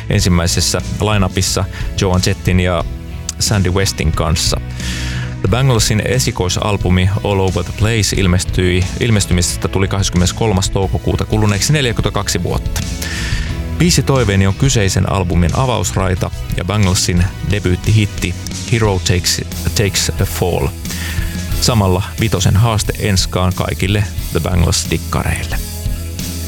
ensimmäisessä lineupissa Joan Jettin ja Sandy Westin kanssa. The Banglesin esikoisalbumi All Over the Place ilmestymisestä tuli 23. toukokuuta kuluneeksi 42 vuotta. Biisi toiveeni on kyseisen albumin avausraita ja Banglesin debyyttihitti Hero Takes a Fall. Samalla vitosen haaste enskaan kaikille The Bangles-dikkareille.